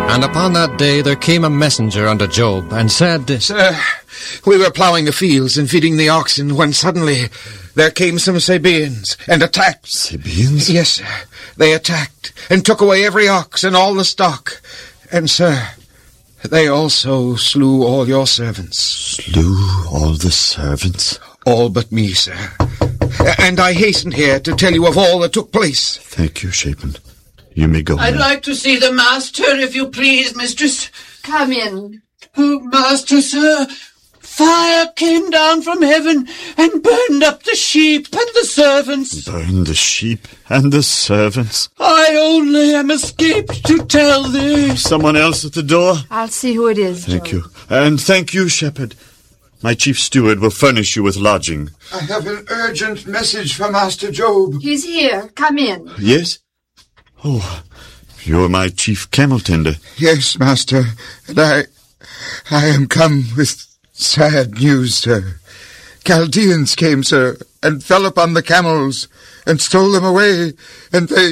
And upon that day there came a messenger unto Job, and said, Sir, we were ploughing the fields and feeding the oxen, when suddenly there came some Sabaeans, and attacked. Sabaeans? Yes, sir. They attacked, and took away every ox and all the stock. And, sir, they also slew all your servants. Slew all the servants? All but me, sir. And I hastened here to tell you of all that took place. Thank you, Shaphan. You may go. I'd like to see the master, if you please, mistress. Come in. Oh, master, sir, fire came down from heaven and burned up the sheep and the servants. Burned the sheep and the servants? I only am escaped to tell thee. Someone else at the door? I'll see who it is, Thank Job. you. And thank you, shepherd. My chief steward will furnish you with lodging. I have an urgent message for Master Job. He's here. Come in. Yes? Oh, you're my chief camel tender. Yes, master, and I am come with sad news, sir. Chaldeans came, sir, and fell upon the camels, and stole them away, and they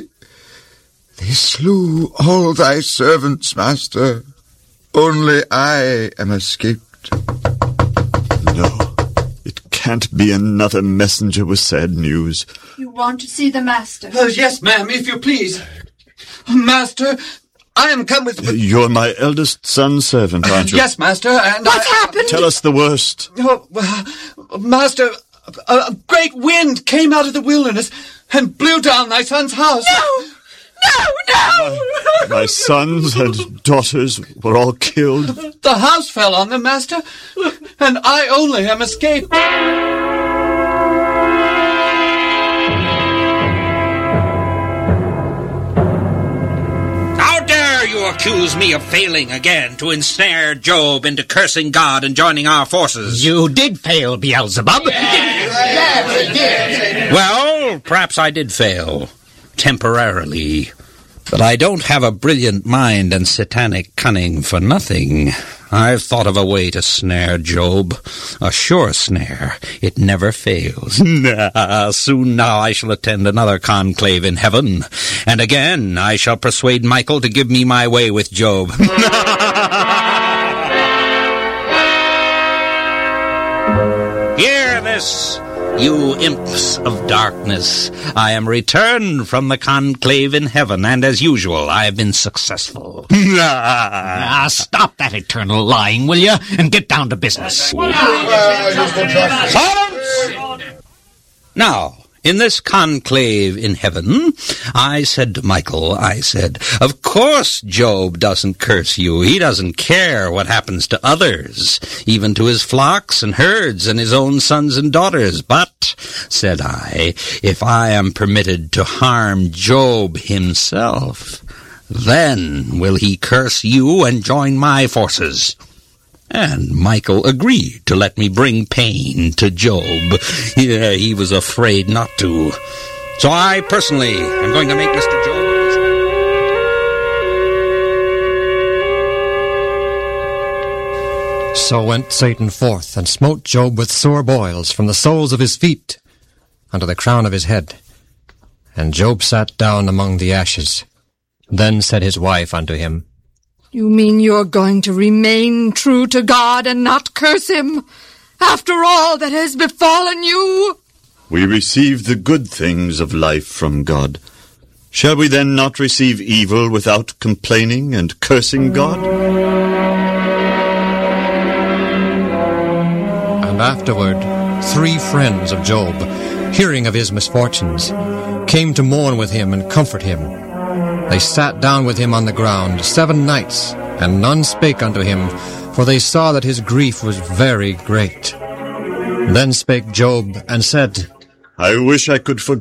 slew all thy servants, master. Only I am escaped. No, it can't be another messenger with sad news. You want to see the master? Yes, ma'am, if you please. Master, I am come with... You're my eldest son's servant, aren't you? Yes, master, and What's happened? Tell us the worst. Oh, master, a great wind came out of the wilderness and blew down thy son's house. No! My sons and daughters were all killed. The house fell on them, master, and I only am escaped. How dare you accuse me of failing again to ensnare Job into cursing God and joining our forces? You did fail, Beelzebub. Well, perhaps I did fail. Temporarily. But I don't have a brilliant mind and satanic cunning for nothing. I've thought of a way to snare Job. A sure snare. It never fails. Soon now I shall attend another conclave in heaven. And again I shall persuade Michael to give me my way with Job. Hear this, you imps of darkness. I am returned from the conclave in heaven, and as usual, I have been successful. Stop that eternal lying, will you? And get down to business. Silence! Now, in this conclave in heaven, I said to Michael, of course Job doesn't curse you. He doesn't care what happens to others, even to his flocks and herds and his own sons and daughters. But, said I, if I am permitted to harm Job himself, then will he curse you and join my forces. And Michael agreed to let me bring pain to Job. Yeah, he was afraid not to. So I personally am going to make Mr. Job... So went Satan forth, and smote Job with sore boils from the soles of his feet unto the crown of his head. And Job sat down among the ashes. Then said his wife unto him, You mean you're going to remain true to God and not curse him, after all that has befallen you? We receive the good things of life from God. Shall we then not receive evil without complaining and cursing God? And afterward 3 friends of Job, hearing of his misfortunes, came to mourn with him and comfort him. They sat down with him on the ground 7 nights, and none spake unto him, for they saw that his grief was very great. Then spake Job, and said, I wish I could forget